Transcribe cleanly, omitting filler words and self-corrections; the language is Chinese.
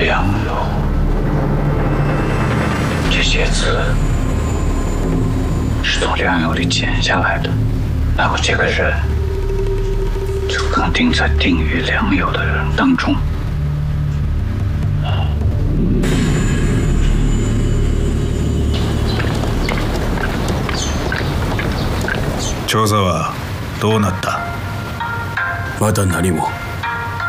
良友这些字是从良友里剪下来的，那我这个人就肯定在定于良友的人当中。 調査はどうなった？ まだ何も。